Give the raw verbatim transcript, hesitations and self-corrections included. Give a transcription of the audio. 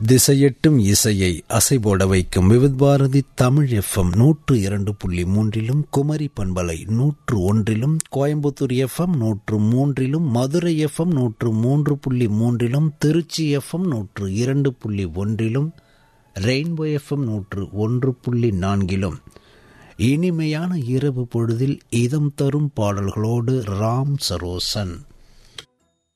திசையெட்டும் இசையை அசைபோட வைக்கும் விவித் பாரதி தமிழ் எஃப்எம் நூற்று இரண்டு புள்ளி மூன்றிலும், குமரி பண்பலை நூற்று ஒன்றிலும், கோயம்புத்தூர் எஃப்எம் நூற்று மூன்றிலும், மதுரை எஃப்எம் நூற்று மூன்று புள்ளி மூன்றிலும், திருச்சி எஃப்எம் நூற்று இரண்டு புள்ளி ஒன்றிலும், ரெயின்போ எஃப்எம் நூற்று ஒன்று புள்ளி நான்கிலும் இனிமையான இரவு பொழுதில் இதம் தரும் பாடல்களோடு ராம் சரோசன்.